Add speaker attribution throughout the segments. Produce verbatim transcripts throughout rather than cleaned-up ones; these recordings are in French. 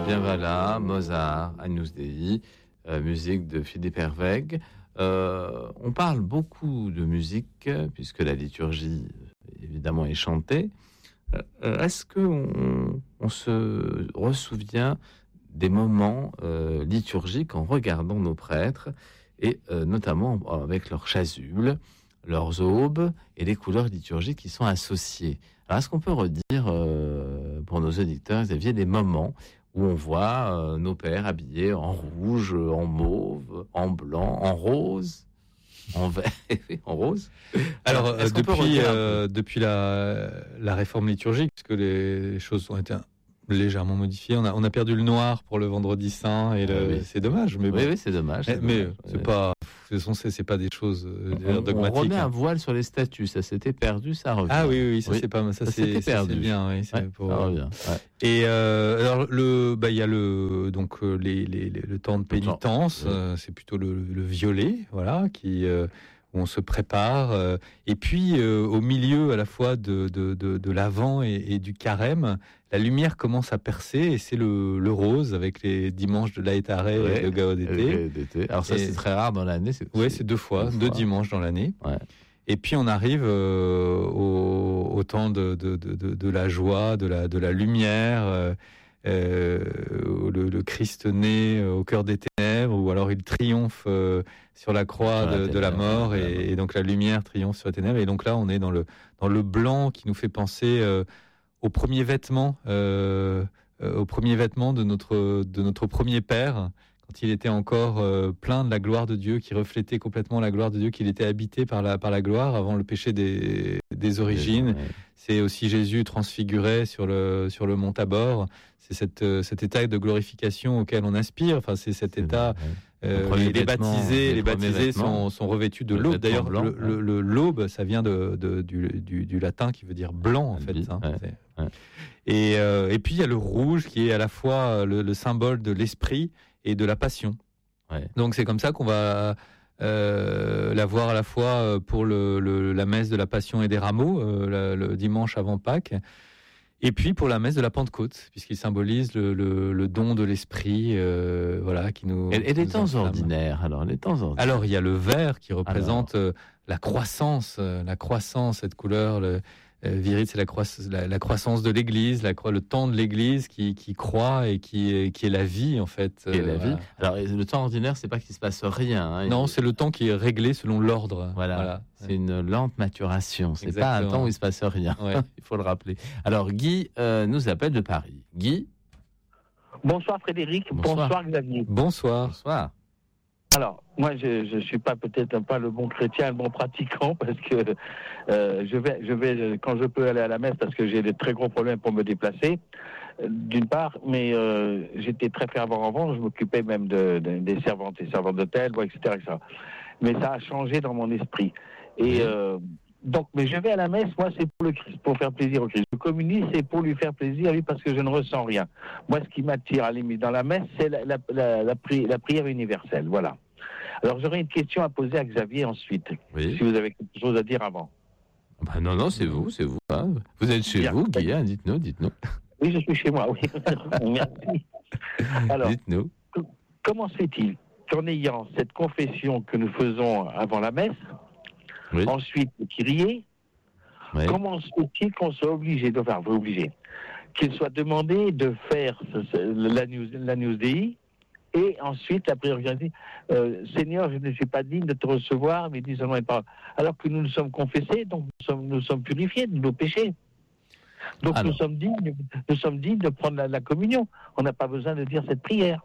Speaker 1: Bien voilà, Mozart, Agnus Dei, euh, musique de Philippe Herwegh. Euh, on parle beaucoup de musique, puisque la liturgie, évidemment, est chantée. Euh, est-ce qu'on on se ressouvient des moments euh, liturgiques en regardant nos prêtres, et euh, notamment avec leurs chasubles, leurs aubes et les couleurs liturgiques qui sont associées? Alors, est-ce qu'on peut redire euh, pour nos auditeurs, Xavier, des moments où on voit euh, nos pères habillés en rouge, en mauve, en blanc, en rose, en vert, en rose?
Speaker 2: Alors, euh, depuis, euh, depuis la, la réforme liturgique, puisque les choses ont été légèrement modifiées, on a, on a perdu le noir pour le vendredi saint, et le,
Speaker 1: oui.
Speaker 2: c'est dommage. Mais bon.
Speaker 1: Oui, oui, c'est dommage. C'est
Speaker 2: mais
Speaker 1: dommage,
Speaker 2: c'est
Speaker 1: oui.
Speaker 2: pas, de toute façon, c'est, c'est pas des choses
Speaker 1: on,
Speaker 2: dogmatiques.
Speaker 1: On remet un voile sur les statues, ça s'était perdu, ça revient.
Speaker 2: Ah oui, oui, ça
Speaker 1: oui.
Speaker 2: c'est pas, ça,
Speaker 1: ça
Speaker 2: c'est,
Speaker 1: ça,
Speaker 2: c'est bien, oui. C'est
Speaker 1: ouais,
Speaker 2: pour...
Speaker 1: Ça revient. Ouais.
Speaker 2: Et euh, alors le, bah il y a le donc les, les, les le temps de pénitence,
Speaker 1: oui.
Speaker 2: euh, c'est plutôt le, le violet, voilà, qui euh, où on se prépare. Euh, et puis euh, au milieu à la fois de de de, de l'Avent et, et du Carême, la lumière commence à percer, et c'est le, le rose avec les dimanches de l'Aetare
Speaker 1: ouais.
Speaker 2: et le Gaudete.
Speaker 1: Alors ça, et... c'est très rare dans l'année. C'est,
Speaker 2: ouais, c'est deux fois, deux, deux fois. dimanches dans l'année.
Speaker 1: Ouais.
Speaker 2: Et puis on arrive euh, au, au temps de, de, de, de la joie, de la, de la lumière, euh, euh, le, le Christ né au cœur des ténèbres, ou alors il triomphe euh, sur la croix sur la de, ténèbre, de la mort, et, et, et donc la lumière triomphe sur les ténèbres. Et donc là, on est dans le, dans le blanc qui nous fait penser euh, au premier vêtement, euh, euh, au premier vêtement de notre, de notre premier père, quand il était encore euh, plein de la gloire de Dieu, qui reflétait complètement la gloire de Dieu, qu'il était habité par la, par la gloire avant le péché des, des origines. Ouais. C'est aussi Jésus transfiguré sur le, sur le mont Tabor. C'est cette, cet état de glorification auquel on aspire. Enfin, c'est cet état. Ouais. Euh, les, les baptisés, les baptisés sont, sont revêtus de l'aube. D'ailleurs, blanc, le, ouais. le, l'aube, ça vient de, de, du, du, du latin qui veut dire blanc, en fait. Hein, ouais. Ouais. Et, euh, et puis, il y a le rouge qui est à la fois le, le symbole de l'esprit et de la passion. Ouais. Donc c'est comme ça qu'on va euh, la voir à la fois pour le, le, la messe de la Passion et des Rameaux, euh, le, le dimanche avant Pâques, et puis pour la messe de la Pentecôte, puisqu'il symbolise le, le, le don de l'esprit, euh, voilà, qui nous.
Speaker 1: Et, et les
Speaker 2: nous
Speaker 1: temps
Speaker 2: enflamme.
Speaker 1: ordinaires, alors les temps ordinaires.
Speaker 2: Alors il y a le vert qui représente alors... la croissance, la croissance, cette couleur. Le, Virit, c'est la, croissance, la, la croissance de l'Église, la, le temps de l'Église qui, qui croît et qui, qui est la vie, en fait.
Speaker 1: Qui est la
Speaker 2: euh,
Speaker 1: vie. Voilà. Alors, le temps ordinaire, c'est pas qu'il se passe rien. Hein.
Speaker 2: Non, c'est le temps qui est réglé selon l'ordre.
Speaker 1: Voilà. voilà. C'est une lente maturation. C'est
Speaker 2: Exactement.
Speaker 1: Pas un temps où il se passe rien.
Speaker 2: Ouais.
Speaker 1: Il faut le rappeler. Alors, Guy euh, nous appelle de Paris. Guy.
Speaker 3: Bonsoir Frédéric. Bonsoir, Bonsoir Xavier.
Speaker 2: Bonsoir.
Speaker 1: Bonsoir.
Speaker 3: Alors, moi, je ne suis pas peut-être pas le bon chrétien, le bon pratiquant, parce que euh, je vais, je vais quand je peux aller à la messe, parce que j'ai des très gros problèmes pour me déplacer, euh, d'une part, mais euh, j'étais très fervent avant, je m'occupais même de, de, des servantes et servantes d'hôtel, et cetera, et cetera. Mais ça a changé dans mon esprit. Et euh, donc, mais je vais à la messe, moi, c'est pour le Christ, pour faire plaisir au Christ. Je communie, c'est pour lui faire plaisir, lui, parce que je ne ressens rien. Moi, ce qui m'attire à la limite dans la messe, c'est la, la, la, la, pri- la prière universelle, voilà. Alors, j'aurais une question à poser à Xavier ensuite, oui. Si vous avez quelque chose à dire avant.
Speaker 1: Ben non, non, c'est vous, c'est vous. Hein. Vous êtes chez Bien. vous, Guy, hein, dites-nous, dites-nous.
Speaker 3: Oui, je suis chez moi, oui. Merci. Alors, dites-nous. C- comment se fait-il qu'en ayant cette confession que nous faisons avant la messe, oui. ensuite le Kyrie, oui. comment se fait-il qu'on soit obligé de faire, obligé, qu'il soit demandé de faire ce, ce, l'Agnus, l'Agnus Dei, et ensuite, la prière dit euh, Seigneur, je ne suis pas digne de te recevoir, mais dis seulement une parole. Alors que nous nous sommes confessés, donc nous sommes, nous sommes purifiés de nos péchés. Donc Alors. nous sommes dignes, nous sommes dignes de prendre la, la communion. On n'a pas besoin de dire cette prière.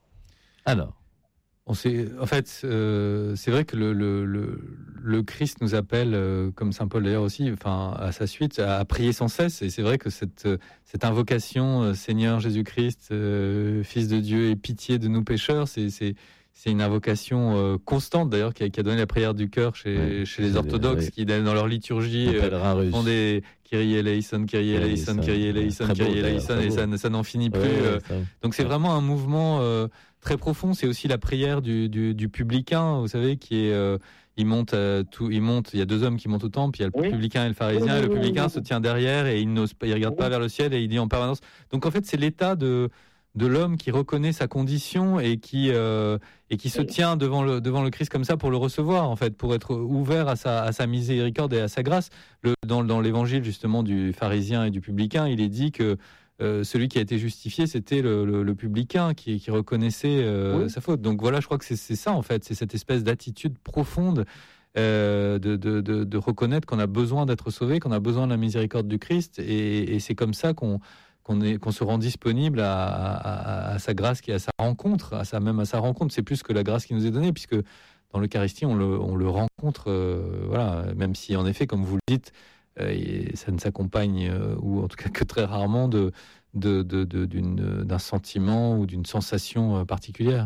Speaker 2: Alors, on sait, en fait, euh, c'est vrai que le, le, le, le Christ nous appelle, euh, comme saint Paul d'ailleurs aussi, enfin à sa suite, à, à prier sans cesse. Et c'est vrai que cette, cette invocation, euh, Seigneur Jésus-Christ, euh, Fils de Dieu, aie pitié de nous pécheurs, c'est, c'est, c'est une invocation euh, constante d'ailleurs qui a, qui a donné la prière du cœur chez, oui, chez les orthodoxes, oui. qui dans leur liturgie euh, font des Kyrie eleison, Kyrie eleison, Kyrie eleison, Kyrie eleison, et ça, ça n'en finit plus. Ouais, euh, donc c'est vraiment un mouvement euh, très profond. C'est aussi la prière du, du, du publicain, vous savez, qui est euh, il monte euh, tout, il monte. Il y a deux hommes qui montent au temple. Il y a le oui. publicain et le pharisien. Oui, et le publicain oui, oui. se tient derrière et il n'ose pas, il regarde pas vers le ciel et il dit en permanence. Donc en fait, c'est l'état de de l'homme qui reconnaît sa condition et qui euh, et qui se tient devant le devant le Christ comme ça pour le recevoir, en fait, pour être ouvert à sa à sa miséricorde et à sa grâce. Le, dans dans l'évangile justement du pharisien et du publicain, il est dit que euh, celui qui a été justifié, c'était le, le, le publicain qui qui reconnaissait euh, oui. sa faute. Donc voilà, je crois que c'est c'est ça en fait, c'est cette espèce d'attitude profonde. Euh, de, de, de, de reconnaître qu'on a besoin d'être sauvé, qu'on a besoin de la miséricorde du Christ, et, et c'est comme ça qu'on, qu'on, est, qu'on se rend disponible à, à, à sa grâce, qui est à sa rencontre, à sa, même à sa rencontre. C'est plus que la grâce qui nous est donnée, puisque dans l'Eucharistie, on le, on le rencontre, euh, voilà, même si en effet, comme vous le dites, euh, ça ne s'accompagne, euh, ou en tout cas que très rarement, de, de, de, de, d'une, d'un sentiment ou d'une sensation particulière.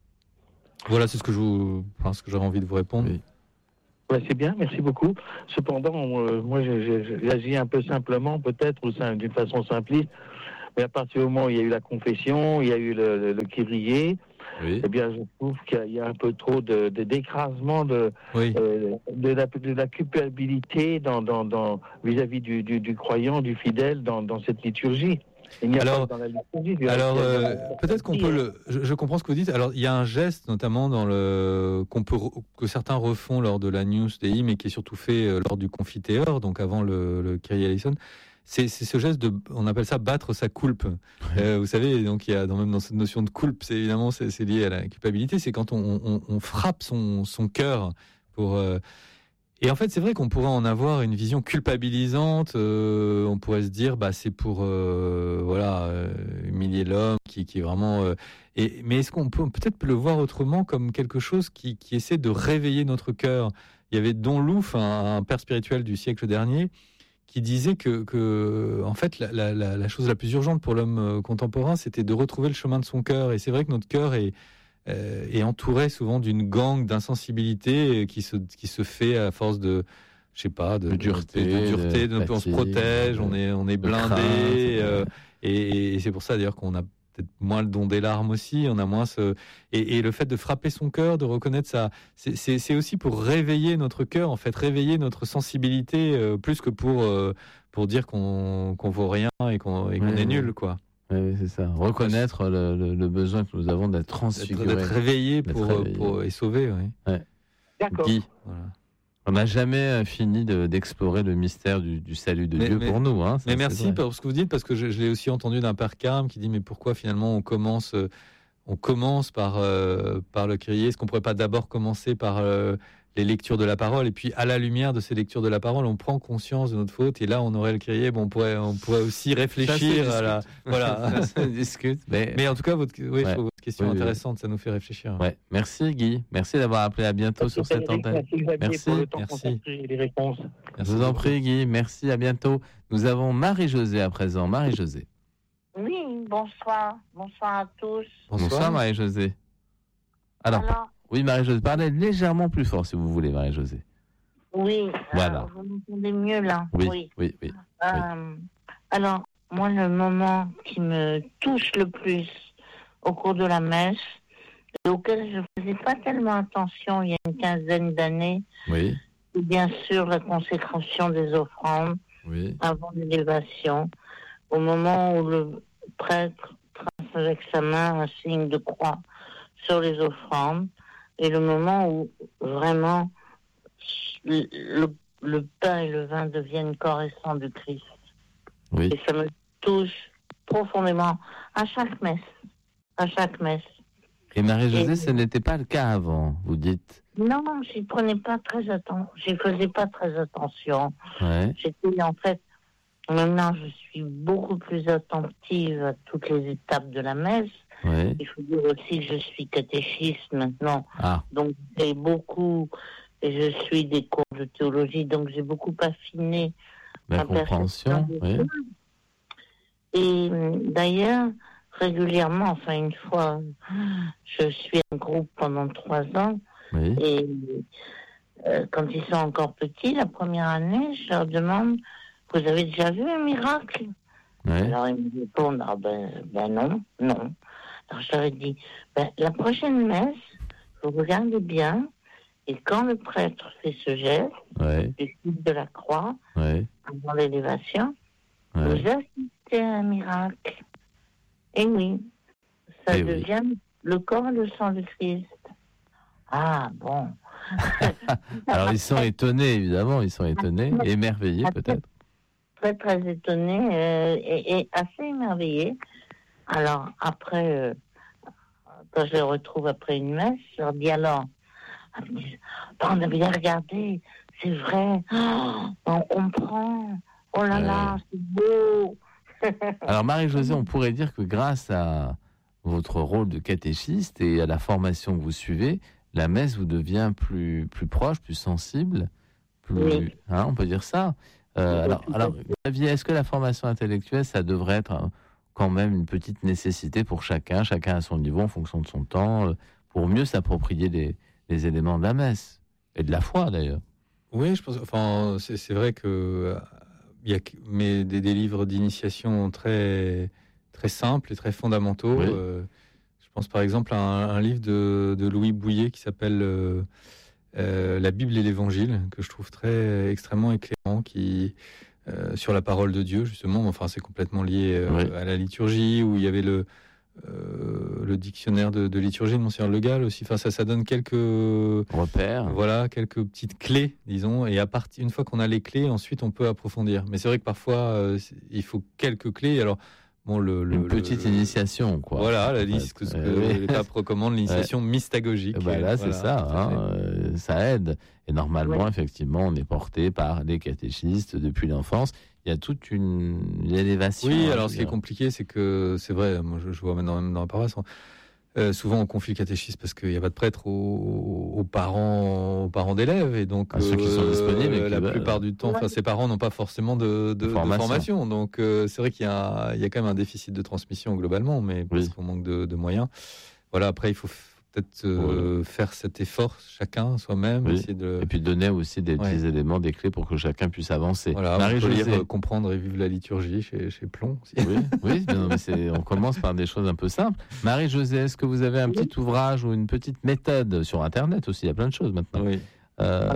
Speaker 2: Voilà, c'est ce que, je vous, enfin, ce que j'aurais envie de vous répondre.
Speaker 3: Oui. Ouais, c'est bien, merci beaucoup. Cependant, euh, moi, j'agis un peu simplement, peut-être, ou d'une façon simpliste. Mais à partir du moment où il y a eu la confession, il y a eu le, le, le kyrie, oui. eh bien, je trouve qu'il y a un peu trop de, de d'écrasement de, oui. euh, de, la, de la culpabilité dans, dans, dans, vis-à-vis du, du, du croyant, du fidèle dans, dans cette liturgie.
Speaker 2: Alors, alors euh, peut-être qu'on peut le. Je, je comprends ce que vous dites. Alors, il y a un geste, notamment dans le qu'on peut que certains refont lors de la News Dei, mais qui est surtout fait euh, lors du Confiteor, donc avant le, le Kyrie eleison. C'est, c'est ce geste de, on appelle ça battre sa culpe. Ouais. Euh, vous savez, donc il y a dans, même dans cette notion de culpe, c'est évidemment c'est, c'est lié à la culpabilité. C'est quand on, on, on frappe son, son cœur pour. Euh, Et en fait, c'est vrai qu'on pourrait en avoir une vision culpabilisante. Euh, on pourrait se dire, bah, c'est pour euh, voilà euh, humilier l'homme, qui, qui est vraiment. Euh, et, mais est-ce qu'on peut peut-être le voir autrement, comme quelque chose qui, qui essaie de réveiller notre cœur? Il y avait Don Louf, un, un père spirituel du siècle dernier, qui disait que, que en fait, la, la, la chose la plus urgente pour l'homme contemporain, c'était de retrouver le chemin de son cœur. Et c'est vrai que notre cœur est Euh, est entouré souvent d'une gangue d'insensibilité qui se, qui se fait à force de, je sais pas, de,
Speaker 1: de dureté,
Speaker 2: de, de, dureté, de,
Speaker 1: de
Speaker 2: on se protège, de, on est, on est blindé, crainte, euh, et, et c'est pour ça d'ailleurs qu'on a peut-être moins le don des larmes aussi, on a moins ce, et, et le fait de frapper son cœur, de reconnaître ça, c'est, c'est, c'est aussi pour réveiller notre cœur, en fait, réveiller notre sensibilité, euh, plus que pour, euh, pour dire qu'on, qu'on vaut rien et qu'on, et qu'on
Speaker 1: oui,
Speaker 2: est
Speaker 1: oui.
Speaker 2: nul, quoi.
Speaker 1: Oui, c'est ça. Reconnaître le, le, le besoin que nous avons d'être transfigurés.
Speaker 2: D'être, d'être réveillé
Speaker 1: d'être
Speaker 2: pour,
Speaker 1: réveillé.
Speaker 2: pour, et sauvé, oui.
Speaker 1: Ouais.
Speaker 3: D'accord.
Speaker 1: Guy,
Speaker 2: voilà.
Speaker 1: On n'a jamais fini de, d'explorer le mystère du, du salut de mais, Dieu mais, pour nous. Hein, ça,
Speaker 2: mais merci pour ce que vous dites, parce que je, je l'ai aussi entendu d'un père Carme qui dit, mais pourquoi finalement on commence, on commence par, euh, par le Kyrie? Est-ce qu'on ne pourrait pas d'abord commencer par euh, les lectures de la parole, et puis à la lumière de ces lectures de la parole, on prend conscience de notre faute, et là on aurait le Kyrie, bon, on pourrait, on pourrait aussi réfléchir
Speaker 1: ça,
Speaker 2: à la... Voilà.
Speaker 1: Ça discute, mais...
Speaker 2: mais en tout cas, votre, oui,
Speaker 1: ouais.
Speaker 2: votre question
Speaker 1: oui,
Speaker 2: est intéressante, oui. Ça nous fait réfléchir.
Speaker 1: Ouais. Merci Guy, merci d'avoir appelé, à bientôt
Speaker 3: merci
Speaker 1: sur cette antenne.
Speaker 3: Merci, pour le temps merci. Et les réponses.
Speaker 1: Merci. Je vous en prie Guy, merci, à bientôt. Nous avons Marie-Josée à présent. Marie-Josée.
Speaker 4: Oui, bonsoir, bonsoir à tous.
Speaker 1: Bonsoir, bonsoir Marie-Josée. Alors, Alors oui, Marie-Josée, parlez légèrement plus fort si vous voulez, Marie-Josée.
Speaker 4: Oui,
Speaker 1: voilà.
Speaker 4: Euh, vous m'entendez mieux là?
Speaker 1: Oui, oui, oui. oui,
Speaker 4: euh,
Speaker 1: oui.
Speaker 4: Alors, moi, le moment qui me touche le plus au cours de la messe, et auquel je ne faisais pas tellement attention il y a une quinzaine d'années,
Speaker 1: oui.
Speaker 4: c'est bien sûr la consécration des offrandes
Speaker 1: oui.
Speaker 4: avant l'élévation, au moment où le prêtre trace avec sa main un signe de croix sur les offrandes, et le moment où vraiment le, le, le pain et le vin deviennent corps et sang du Christ.
Speaker 1: Oui.
Speaker 4: Et ça me touche profondément à chaque messe, à chaque messe.
Speaker 1: Et Marie-Josée, et... ce n'était pas le cas avant, vous dites?
Speaker 4: Non, j'y prenais pas très attention, j'y faisais pas très attention.
Speaker 1: Ouais.
Speaker 4: J'étais en fait, maintenant je suis beaucoup plus attentive à toutes les étapes de la messe.
Speaker 1: Ouais.
Speaker 4: Il faut dire aussi que je suis catéchiste maintenant,
Speaker 1: ah.
Speaker 4: donc j'ai beaucoup, et je suis des cours de théologie, donc j'ai beaucoup affiné
Speaker 1: la compréhension. Oui.
Speaker 4: Et d'ailleurs, régulièrement, enfin une fois, je suis en groupe pendant trois ans,
Speaker 1: oui.
Speaker 4: et euh, quand ils sont encore petits, la première année, je leur demande, vous avez déjà vu un miracle?
Speaker 1: Oui.
Speaker 4: Alors ils me répondent, ah ben, ben non, non. Alors je leur ai dit, ben, la prochaine messe, vous regardez bien, et quand le prêtre fait ce geste,
Speaker 1: ouais.
Speaker 4: du signe de la croix,
Speaker 1: ouais.
Speaker 4: avant l'élévation,
Speaker 1: ouais.
Speaker 4: vous assistez à un miracle. Et oui, Ça
Speaker 1: Eh
Speaker 4: devient
Speaker 1: oui.
Speaker 4: le corps et le sang de Christ. Ah, bon.
Speaker 1: Alors ils sont étonnés, évidemment, ils sont étonnés, émerveillés peut-être.
Speaker 4: Très, très étonnée euh, et, et assez émerveillée. Alors, après, euh, quand je les retrouve après une messe, je leur dis alors, elles me disent, on a bien regardé, c'est vrai, oh, on comprend, oh là là,
Speaker 1: Ouais.
Speaker 4: c'est beau.
Speaker 1: Alors Marie-Josée, on pourrait dire que grâce à votre rôle de catéchiste et à la formation que vous suivez, la messe vous devient plus, plus proche, plus sensible, plus,
Speaker 4: Oui.
Speaker 1: hein, on peut dire ça. Euh,
Speaker 4: Oui,
Speaker 1: alors,
Speaker 4: tout à
Speaker 1: alors,
Speaker 4: fait.
Speaker 1: Xavier, est-ce que la formation intellectuelle, ça devrait être euh, quand même une petite nécessité pour chacun, chacun à son niveau, en fonction de son temps, euh, pour mieux s'approprier les, les éléments de la messe et de la foi d'ailleurs?
Speaker 2: Oui, je pense. Enfin, c'est, c'est vrai que euh, il y a que- mais des, des livres d'initiation très très simples et très fondamentaux.
Speaker 1: Oui.
Speaker 2: Euh, je pense par exemple à un, un livre de, de Louis Bouillet qui s'appelle euh, euh, La Bible et l'Évangile, que je trouve très extrêmement éclairant, qui euh, sur la parole de Dieu justement. Enfin, c'est complètement lié euh,
Speaker 1: Oui.
Speaker 2: à la liturgie, où il y avait le euh, le dictionnaire de, de liturgie de Monseigneur Le Gall aussi. Enfin, ça, ça donne quelques
Speaker 1: Repère.
Speaker 2: voilà, quelques petites clés, disons, et à partir, une fois qu'on a les clés, ensuite on peut approfondir. Mais c'est vrai que parfois euh, c'est- il faut quelques clés. Alors bon, le, le
Speaker 1: Une petite
Speaker 2: le-
Speaker 1: initiation, quoi.
Speaker 2: Voilà, la
Speaker 1: en
Speaker 2: liste,
Speaker 1: fait.
Speaker 2: ce que
Speaker 1: Euh, oui.
Speaker 2: les papes recommandent, l'initiation mystagogique.
Speaker 1: Bah là, c'est
Speaker 2: Voilà,
Speaker 1: ça,
Speaker 2: tout à
Speaker 1: hein,
Speaker 2: fait.
Speaker 1: euh, ça aide. Et normalement,
Speaker 4: Oui.
Speaker 1: effectivement, on est porté par les catéchistes depuis l'enfance. Il y a toute une, une élévation.
Speaker 2: Oui,
Speaker 1: hein,
Speaker 2: alors
Speaker 1: je
Speaker 2: ce qui est
Speaker 1: veux dire.
Speaker 2: compliqué, c'est que c'est vrai, moi je, je vois maintenant même dans la paroisse, euh, souvent on confie le catéchisme parce qu'il n'y a pas de prêtre aux, aux parents, aux parents d'élèves, et donc
Speaker 1: À ceux qui sont disponibles et qui
Speaker 2: la
Speaker 1: veulent.
Speaker 2: plupart du temps,
Speaker 4: Ouais.
Speaker 2: enfin, ces parents n'ont pas forcément de, de- de formation.
Speaker 1: Formation.
Speaker 2: Donc euh, c'est vrai qu'il y a, il y a quand même un déficit de transmission globalement, mais parce
Speaker 1: Oui.
Speaker 2: qu'on manque de, de moyens. Voilà, après il faut f- peut-être euh, faire cet effort chacun soi-même,
Speaker 1: Oui.
Speaker 2: essayer de
Speaker 1: Et puis donner aussi des
Speaker 2: Ouais.
Speaker 1: petits éléments, des clés pour que chacun puisse avancer.
Speaker 2: voilà, on peut
Speaker 1: Marie-Josée.
Speaker 2: lire euh, Comprendre et vivre la liturgie chez, chez Plomb aussi.
Speaker 1: Oui, oui, mais non, mais c'est, on commence par des choses un peu simples. Marie-Josée, est-ce que vous avez un petit ouvrage ou une petite méthode sur Internet aussi? Il y a plein de choses maintenant.
Speaker 2: Oui.
Speaker 1: Euh,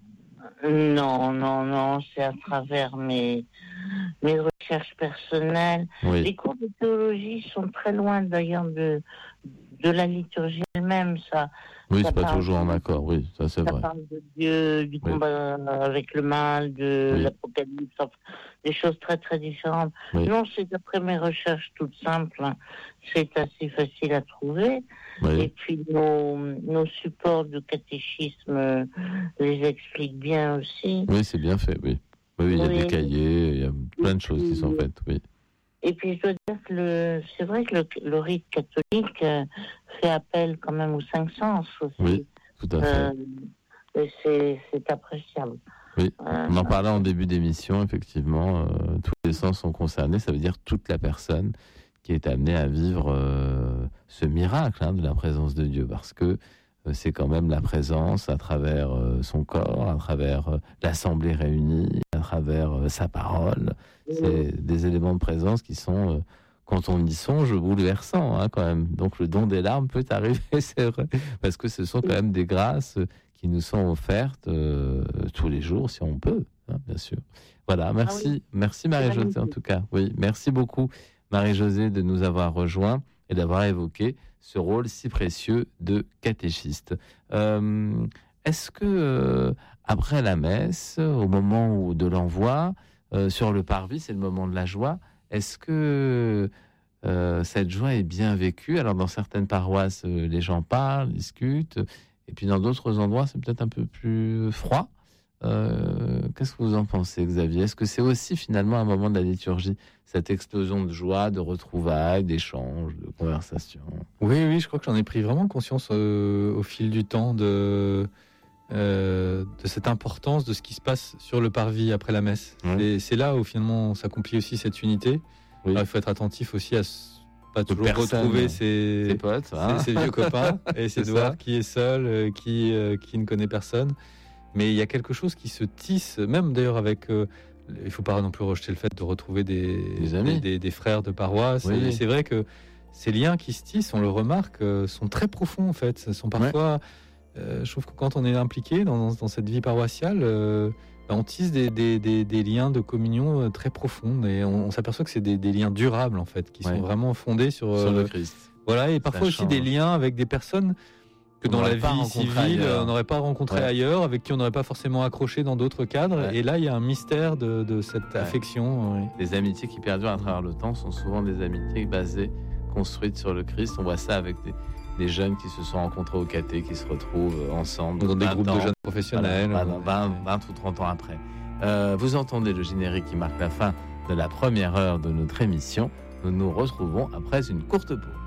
Speaker 4: Euh, Non, non, non, c'est à travers mes, mes recherches personnelles.
Speaker 1: oui,
Speaker 4: Les cours de théologie sont très loin d'ailleurs de, de la liturgie elle-même. Ça,
Speaker 1: oui,
Speaker 4: ça
Speaker 1: c'est pas
Speaker 4: parle-
Speaker 1: toujours en accord. Oui, ça c'est
Speaker 4: ça
Speaker 1: vrai.
Speaker 4: parle de Dieu, du
Speaker 1: Oui.
Speaker 4: combat avec le mal, de
Speaker 1: Oui.
Speaker 4: l'Apocalypse, enfin, des choses très très différentes.
Speaker 1: Oui.
Speaker 4: Non, c'est d'après mes recherches toutes simples. hein. C'est assez facile à trouver. Et
Speaker 1: Oui,
Speaker 4: puis nos, nos supports de catéchisme euh, les expliquent bien aussi.
Speaker 1: oui, c'est bien fait. Oui, oui, oui, il y a
Speaker 4: Oui.
Speaker 1: des cahiers, il y a plein de choses qui sont faites. Oui,
Speaker 4: Et puis je dois dire que le, c'est vrai que le, le rite catholique euh, fait appel quand même aux cinq sens aussi.
Speaker 1: Oui, tout à fait.
Speaker 4: Euh, et c'est, c'est appréciable.
Speaker 1: Oui.
Speaker 4: Euh,
Speaker 1: On en parlait en début d'émission, effectivement, euh, tous les sens sont concernés, ça veut dire toute la personne qui est amenée à vivre euh, ce miracle hein, de la présence de Dieu, parce que euh, c'est quand même la présence à travers euh, son corps, à travers euh, l'assemblée réunie, à travers euh, sa parole. C'est des éléments de présence qui sont, euh, quand on y songe, bouleversants hein, quand même. Donc le don des larmes peut arriver, c'est vrai, parce que ce sont quand même des grâces qui nous sont offertes euh, tous les jours, si on peut, hein, bien sûr. Voilà, merci,
Speaker 4: Ah oui.
Speaker 1: merci Marie-Josée en tout cas. Oui, merci beaucoup Marie-Josée de nous avoir rejoints et d'avoir évoqué ce rôle si précieux de catéchiste. Euh, est-ce que euh, après la messe, au moment où de l'envoi, euh, sur le parvis, c'est le moment de la joie, est-ce que euh, cette joie est bien vécue? Alors dans certaines paroisses, euh, les gens parlent, discutent, et puis dans d'autres endroits, c'est peut-être un peu plus froid. Euh, qu'est-ce que vous en pensez, Xavier? Est-ce que c'est aussi finalement un moment de la liturgie, cette explosion de joie, de retrouvailles, d'échanges, de conversations?
Speaker 2: Oui, oui, je crois que j'en ai pris vraiment conscience euh, au fil du temps de, euh, de cette importance de ce qui se passe sur le parvis après la messe.
Speaker 1: Ouais.
Speaker 2: C'est, c'est là où finalement s'accomplit aussi cette unité.
Speaker 1: Oui.
Speaker 2: Alors, il faut être attentif aussi à s- pas toujours
Speaker 1: personne.
Speaker 2: retrouver ses,
Speaker 1: C'est potes, hein?
Speaker 2: ses, ses vieux copains et essayer
Speaker 1: C'est
Speaker 2: de
Speaker 1: ça.
Speaker 2: voir qui est seul, euh, qui, euh, qui ne connaît personne. Mais il y a quelque chose qui se tisse, même d'ailleurs avec... euh, il ne faut pas non plus rejeter le fait de retrouver des,
Speaker 1: Des amis.
Speaker 2: des, des- des frères de paroisse.
Speaker 1: Oui.
Speaker 2: Et c'est vrai que ces liens qui se tissent, on le remarque, euh, sont très profonds en fait. Ce sont parfois, euh, je trouve que quand on est impliqué dans, dans cette vie paroissiale, euh, ben, on tisse des, des, des, des liens de communion euh, très profonds et on, on s'aperçoit que c'est des, des liens durables en fait, qui
Speaker 1: Ouais.
Speaker 2: sont vraiment fondés sur,
Speaker 1: Sur
Speaker 2: euh,
Speaker 1: le Christ.
Speaker 2: Voilà, et parfois
Speaker 1: Ça
Speaker 2: aussi
Speaker 1: change.
Speaker 2: des liens avec des personnes que
Speaker 1: On
Speaker 2: dans la
Speaker 1: n'aurait pas
Speaker 2: vie
Speaker 1: rencontré
Speaker 2: civile,
Speaker 1: ailleurs.
Speaker 2: on n'aurait pas rencontré
Speaker 1: Ouais.
Speaker 2: ailleurs, avec qui on n'aurait pas forcément accroché dans d'autres cadres.
Speaker 1: Ouais.
Speaker 2: Et là, il y a un mystère de, de cette
Speaker 1: Ouais.
Speaker 2: affection. ouais.
Speaker 1: Les amitiés qui perdurent à travers le temps sont souvent des amitiés basées, construites sur le Christ. On voit ça avec des, des jeunes qui se sont rencontrés au caté, qui se retrouvent ensemble.
Speaker 2: Dans des
Speaker 1: vingt
Speaker 2: groupes
Speaker 1: ans,
Speaker 2: de jeunes professionnels.
Speaker 1: voilà, vingt, vingt ou trente ans après. Euh, vous entendez le générique qui marque la fin de la première heure de notre émission. Nous nous retrouvons après une courte pause.